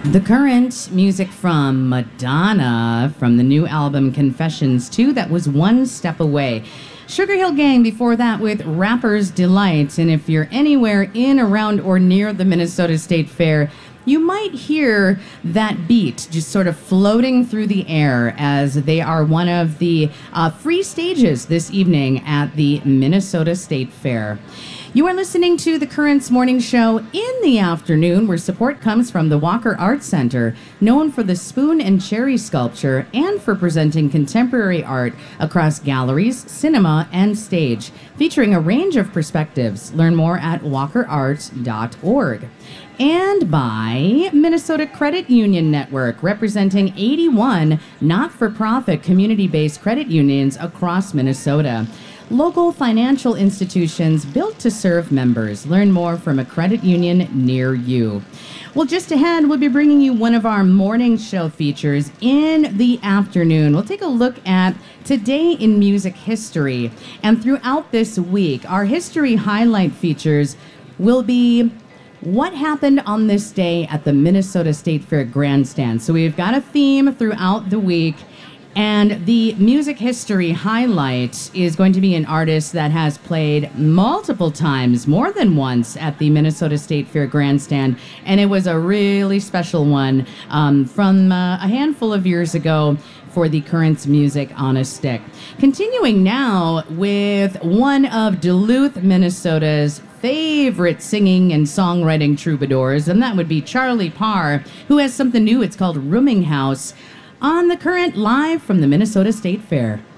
The current music from Madonna from the new album Confessions 2, that was One Step Away. Sugar Hill Gang before that with Rapper's Delight. And if you're anywhere in, around, or near the Minnesota State Fair, you might hear that beat just sort of floating through the air as they are one of the free stages this evening at the Minnesota State Fair. You are listening to the Currents Morning Show in the afternoon, where support comes from the Walker Art Center, known for the spoon and cherry sculpture and for presenting contemporary art across galleries, cinema, and stage, featuring a range of perspectives. Learn more at walkerart.org. And by Minnesota Credit Union Network, representing 81 not-for-profit community-based credit unions across Minnesota. Local financial institutions built to serve members. Learn more from a credit union near you. Well, just ahead, we'll be bringing you one of our morning show features in the afternoon. We'll take a look at Today in Music History. And throughout this week, our history highlight features will be what happened on this day at the Minnesota State Fair Grandstand. So we've got a theme throughout the week. And the music history highlight is going to be an artist that has played multiple times, more than once, at the Minnesota State Fair Grandstand. And it was a really special one from a handful of years ago for the Currents Music on a Stick. Continuing now with one of Duluth, Minnesota's favorite singing and songwriting troubadours, and that would be Charlie Parr, who has something new. It's called Rooming House, on the Current, live from the Minnesota State Fair.